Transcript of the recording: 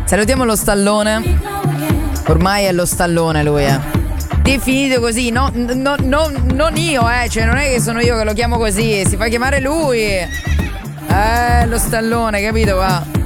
Salutiamo lo stallone. Ormai è lo stallone lui, definito così, no, non io, cioè non è che sono io che lo chiamo così, si fa chiamare lui. Lo stallone, capito? Va.